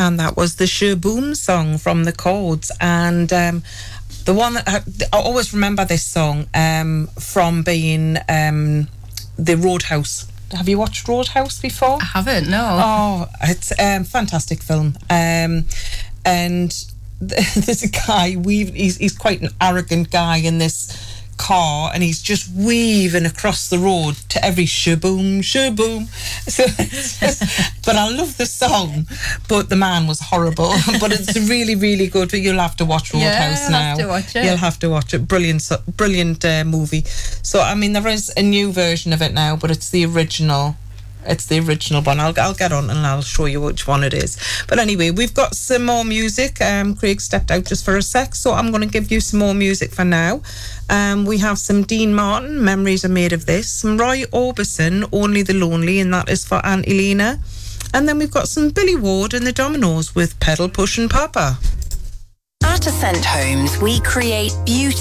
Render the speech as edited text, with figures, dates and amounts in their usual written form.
and that was the Shaboom song from the Chords. And the one that I always remember this song from being the Roadhouse. Have you watched Roadhouse before? I haven't, no. Oh, it's a fantastic film. And there's a guy, he's quite an arrogant guy in this car, and he's just weaving across the road to every shaboom, shaboom. So, but I love the song, but the man was horrible. But it's really, really good. You'll have to watch Roadhouse now. I'll have to watch it. You'll have to watch it. Brilliant movie. So, I mean, there is a new version of it now, but it's the original. It's the original one. I'll get on and I'll show you which one it is. But anyway, we've got some more music. Craig stepped out just for a sec, so I'm going to give you some more music for now. We have some Dean Martin, Memories Are Made of This. Some Roy Orbison, Only the Lonely, and that is for Aunt Elena. And then we've got some Billy Ward and the Dominoes with Pedal Push and Papa. At Ascent Homes, we create beauty